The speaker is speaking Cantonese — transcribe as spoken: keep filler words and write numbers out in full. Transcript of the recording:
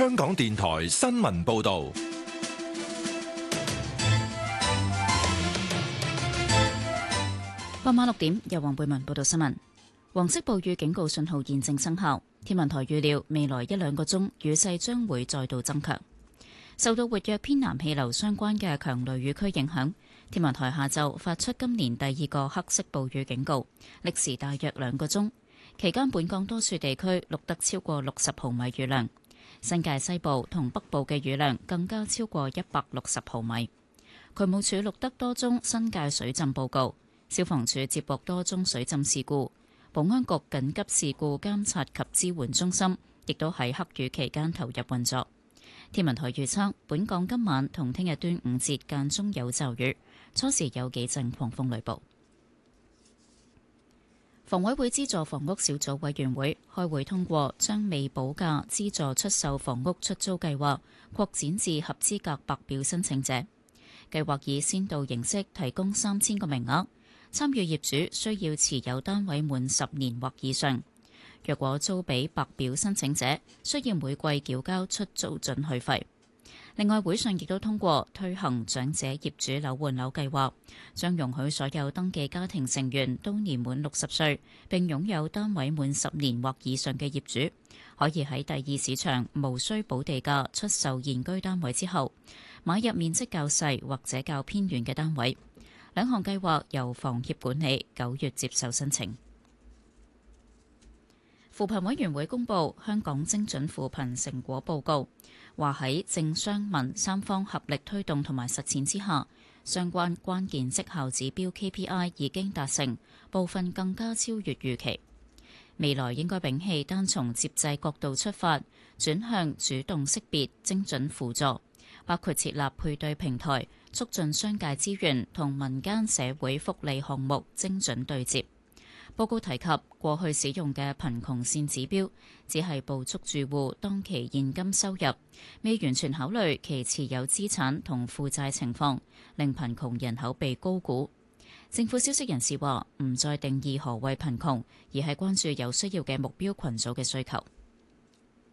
香港電台新聞報道。 傍晚六點，由黃貝文報道新聞。黃色暴雨警告信號現正生效，天文台預料未來一兩個鐘雨勢將會再度增強。受到活躍偏南氣流相關嘅強雷雨區影響，天文台下晝發出今年第二個黑色暴雨警告，歷時大約兩個鐘。期間本港多處地區錄得超過六十毫米雨量，新界西部同北部嘅雨量更加超過一百六十毫米。渠務署錄得多宗新界水浸報告。消防處接獲多宗水浸事故，保安局緊急事故監察及支援中心亦都喺黑雨期間投入運作。天文台預測，本港今晚同聽日端午節間中有驟雨，初時有幾陣狂風雷暴。房委會資助房屋小組委員會開會通過，將未補價資助出售房屋出租計劃擴展至合資格白表申請者，計劃以先導形式提供三千個名額。參與業主需要持有單位滿十年或以上。若果租俾白表申請者，需要每季繳交出租准許費。另外，會上亦都通過推行長者業主樓換樓計劃，將容許所有登記家庭成員都年滿六十歲並擁有單位滿十年或以上嘅業主，可以喺第二市場無需補地價出售現居單位之後，買入面積較細或者較偏遠嘅單位。兩項計劃由房協管理，九月接受申請。扶貧委員會公布香港精準扶貧成果報告，話喺政商民三方合力推動同埋實踐之下，相關關鍵績效指標 K P I 已經達成，部分更加超越預期。未來應該摒棄單從接濟角度出發，轉向主動識別、精準輔助，包括設立配對平台，促進商界資源同民間社會福利項目精準對接。報告提及過去使用嘅貧窮線指標，只係捕捉住戶當期現金收入，未完全考慮其持有資產同負債情況，令貧窮人口被高估。政府消息人士話，唔再定義何謂貧窮，而係關注有需要嘅目標群組嘅需求。